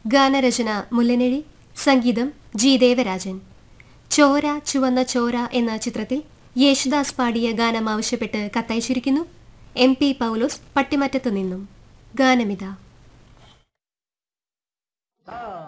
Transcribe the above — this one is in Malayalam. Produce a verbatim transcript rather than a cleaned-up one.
ഗാനരചന മുല്ലനഴി, സംഗീതം ജി ദേവരാജൻ. ചോര ചുവന്ന ചോര എന്ന ചിത്രത്തിൽ യേശുദാസ് പാടിയ ഗാനം ആവശ്യപ്പെട്ട് കത്തയച്ചിരിക്കുന്നു എം പി പൗലോസ് പട്ടിമറ്റത്തു നിന്നും. ഗാനമിത.